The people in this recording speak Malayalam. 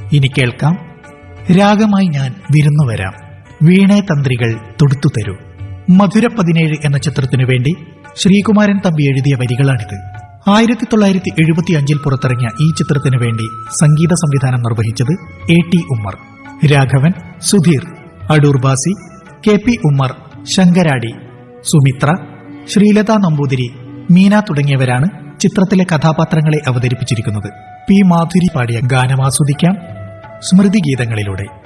ഇനി കേൾക്കാം രാഗമായി ഞാൻ വിരുന്നു വരാം, വീണേ തന്ത്രികൾ തൊടുത്തു തരൂ. മധുര 17 എന്ന ചിത്രത്തിനു വേണ്ടി ശ്രീകുമാരൻ തമ്പി എഴുതിയ വരികളാണിത്. 1975 പുറത്തിറങ്ങിയ ഈ ചിത്രത്തിനു വേണ്ടി സംഗീത സംവിധാനം നിർവഹിച്ചത് A.T. ഉമ്മർ. രാഘവൻ, സുധീർ, അടൂർ ബാസി, K.P. ഉമ്മർ, ശങ്കരാടി, സുമിത്ര, ശ്രീലത നമ്പൂതിരി, മീന തുടങ്ങിയവരാണ് ചിത്രത്തിലെ കഥാപാത്രങ്ങളെ അവതരിപ്പിച്ചിരിക്കുന്നത്. പി. മാധുരി പാടിയ ഗാനം ആസ്വദിക്കാം സ്മൃതി ഗീതങ്ങളിലൂടെ.